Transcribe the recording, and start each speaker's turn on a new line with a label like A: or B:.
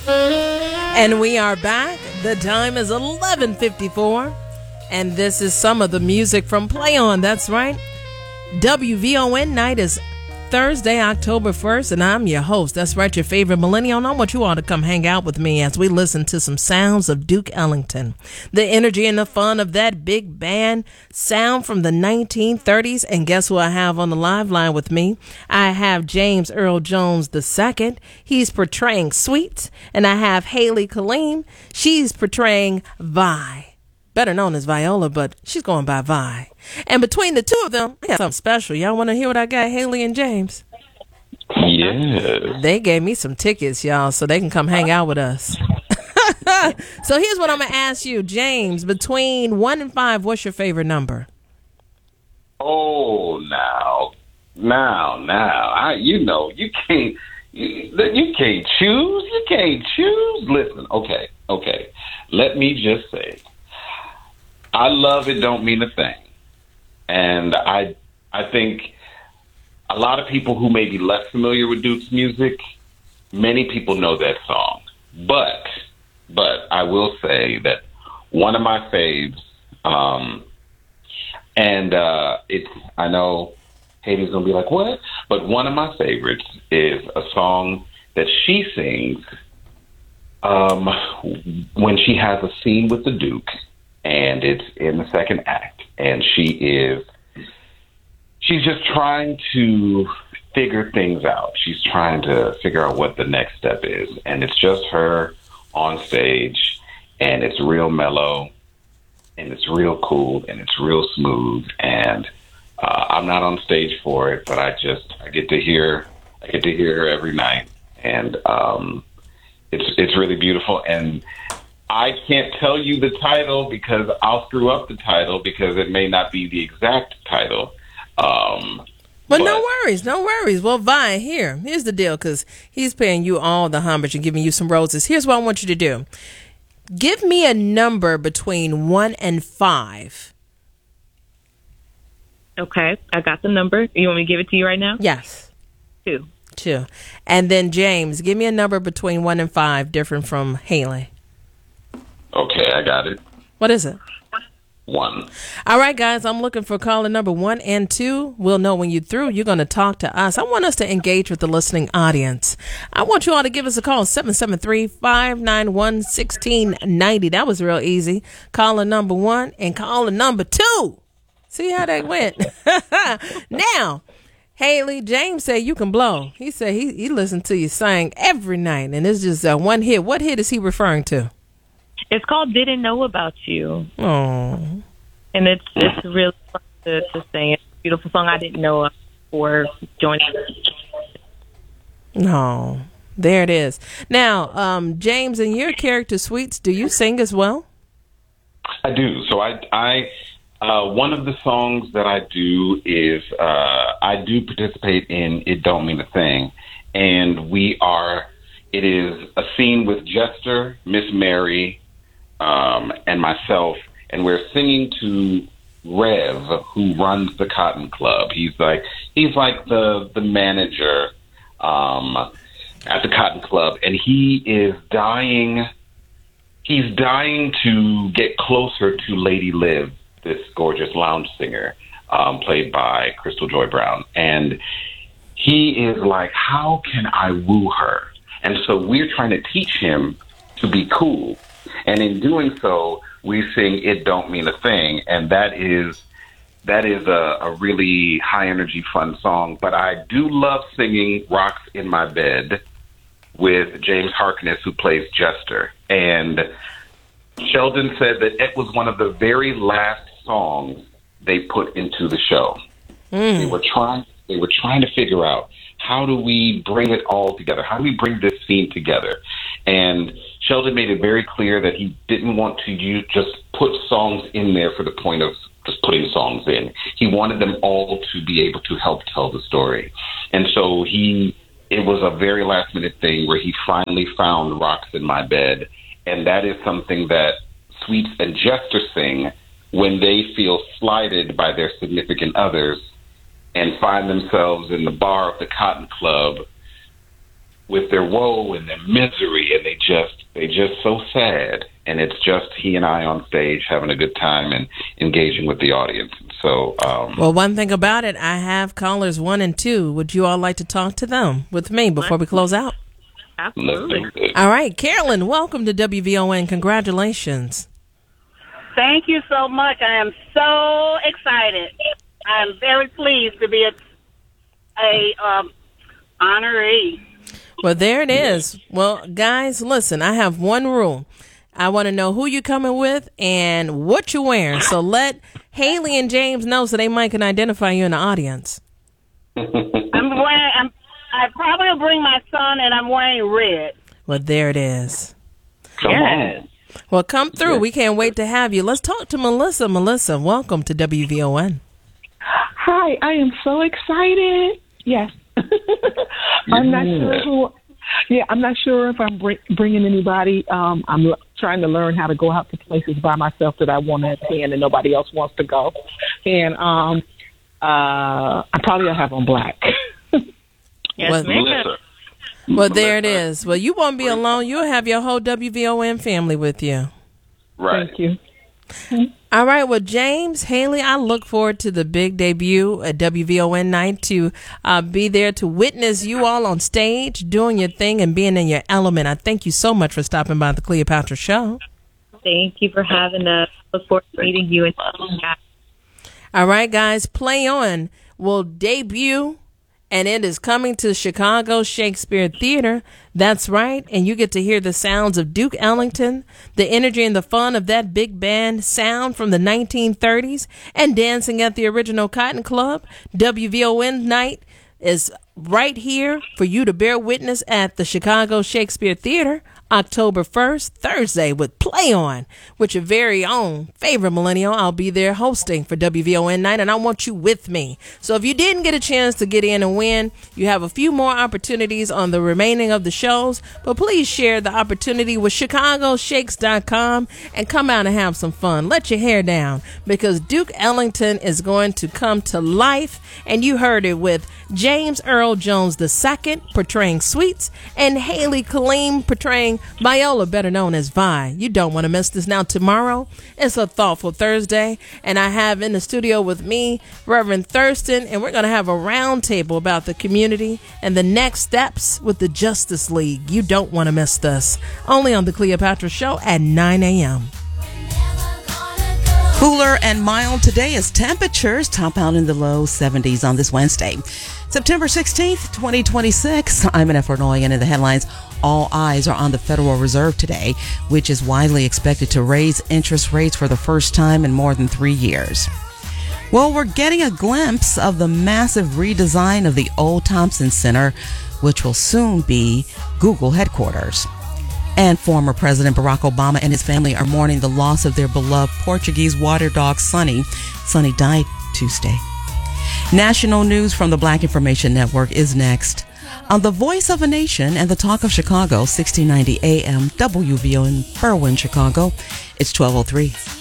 A: And we are back. The time is 11:54. And this is some of the music from Play On. That's right. WVON night is Thursday, October 1st, and I'm your host. That's right, your favorite millennial. And I want you all to come hang out with me as we listen to some sounds of Duke Ellington. The energy and the fun of that big band sound from the 1930s. And guess who I have on the live line with me? I have James Earl Jones II. He's portraying Sweet. And I have Haley Kaleem. She's portraying Vi. Better known as Viola, but she's going by Vi. And between the two of them, I got something special. Y'all want to hear what I got, Haley and James?
B: Yeah.
A: They gave me some tickets, y'all, so they can come hang out with us. So here's what I'm going to ask you, James. Between 1 and 5, what's your favorite number?
B: Oh, now. You can't choose. You can't choose. Listen, okay. Let me just say, I love It Don't Mean a Thing. And I think a lot of people who may be less familiar with Duke's music, many people know that song. But I will say that one of my faves, I know Haley's going to be like, what? But one of my favorites is a song that she sings when she has a scene with the Duke. And it's in the second act, and she's just trying to figure things out. She's trying to figure out what the next step is, and it's just her on stage, and it's real mellow, and it's real cool, and it's real smooth, and I'm not on stage for it, but I get to hear her every night, and it's really beautiful. And I can't tell you the title because I'll screw up the title because it may not be the exact title.
A: But no worries. Well, Vi, here's the deal, because he's paying you all the homage and giving you some roses. Here's what I want you to do. Give me a number between 1 and 5.
C: Okay, I got the number. You want me to give it to you right now?
A: Yes.
C: 2.
A: And then, James, give me a number between 1 and 5, different from Haley.
B: Okay, I got it.
A: What is it?
B: 1.
A: All right, guys, I'm looking for caller number 1 and 2. We'll know when you're through. You're going to talk to us. I want us to engage with the listening audience. I want you all to give us a call, 773-591-1690. That was real easy. Caller number 1 and caller number 2. See how that went? Now, Haley, James said you can blow. He said he listened to you sing every night, and it's just one hit. What hit is he referring to?
C: It's called Didn't Know About You.
A: Oh.
C: And it's really fun to sing. It's a beautiful song I didn't know before joining.
A: No. There it is. Now, James, in your character Sweets, do you sing as well?
B: I do. So I one of the songs that I do is I do participate in It Don't Mean a Thing. And it is a scene with Jester, Miss Mary, and myself, and we're singing to Rev, who runs the Cotton Club. He's like the manager at the Cotton Club, and he is dying. He's dying to get closer to Lady Liv, this gorgeous lounge singer, played by Crystal Joy Brown, and he is like, how can I woo her? And so we're trying to teach him to be cool. And in doing so, we sing It Don't Mean a Thing. And that is a really high energy, fun song. But I do love singing Rocks in My Bed with James Harkness, who plays Jester. And Sheldon said that it was one of the very last songs they put into the show. They were trying to figure out, how do we bring it all together? How do we bring this scene together? And Sheldon made it very clear that he didn't want to just put songs in there for the point of just putting songs in. He wanted them all to be able to help tell the story. And so it was a very last minute thing where he finally found Rocks in My Bed. And that is something that Sweets and Jester sing when they feel slighted by their significant others and find themselves in the bar of the Cotton Club with their woe and their misery, and they just so sad. And it's just he and I on stage having a good time and engaging with the audience. So,
A: well, one thing about it, I have callers 1 and 2. Would you all like to talk to them with me before we close out?
C: Absolutely.
A: All right, Carolyn, welcome to WVON. Congratulations.
D: Thank you so much. I am so excited. I'm very pleased to be a honoree.
A: Well, there it is. Well, guys, listen, I have one rule. I want to know who you coming with and what you're wearing. So let Haley and James know so they might can identify you in the audience.
D: I probably will bring my son, and I'm wearing red.
A: Well, there it is.
B: Come on.
A: Well, come through. We can't wait to have you. Let's talk to Melissa. Melissa, welcome to WVON.
E: Hi, I am so excited. Yes. I'm not sure I'm not sure if I'm bringing anybody. I'm trying to learn how to go out to places by myself that I want to attend and nobody else wants to go. And I probably will have on black.
C: Yes,
B: Melissa.
A: Well, there it is. Well, you won't be alone. You'll have your whole WVON family with you.
B: Right.
E: Thank you.
A: All right. Well, James, Haley, I look forward to the big debut at WVON night to be there to witness you all on stage doing your thing and being in your element. I thank you so much for stopping by the Cleopatra Show.
C: Thank you for having us. Look forward to meeting you.
A: All right, guys. Play On will debut. And it is coming to Chicago Shakespeare Theater. That's right. And you get to hear the sounds of Duke Ellington, the energy and the fun of that big band sound from the 1930s, and dancing at the original Cotton Club. WVON night is right here for you to bear witness at the Chicago Shakespeare Theater, October 1st, Thursday, with Play On, with your very own favorite millennial. I'll be there hosting for WVON night, and I want you with me. So if you didn't get a chance to get in and win, you have a few more opportunities on the remaining of the shows, but please share the opportunity with ChicagoShakes.com and come out and have some fun. Let your hair down, because Duke Ellington is going to come to life, and you heard it with James Earl Jones II portraying Sweets and Haley Kaleem portraying Viola, better known as Vi. You don't want to miss this. Now, tomorrow, it's a Thoughtful Thursday, and I have in the studio with me Reverend Thurston, and we're going to have a round table about the community and the next steps with the Justice League. You don't want to miss this. Only on the Cleopatra Show at 9 a.m.
F: Cooler and mild today as temperatures top out in the low 70s on this Wednesday, September 16th, 2026. I'm Annette Fornoy, and in the headlines, all eyes are on the Federal Reserve today, which is widely expected to raise interest rates for the first time in more than 3 years. Well, we're getting a glimpse of the massive redesign of the old Thompson Center, which will soon be Google headquarters. And former President Barack Obama and his family are mourning the loss of their beloved Portuguese water dog, Sunny. Sunny died Tuesday. National news from the Black Information Network is next on The Voice of a Nation and the Talk of Chicago, 1690 AM, WVON, Berwyn, Chicago. It's 12:03.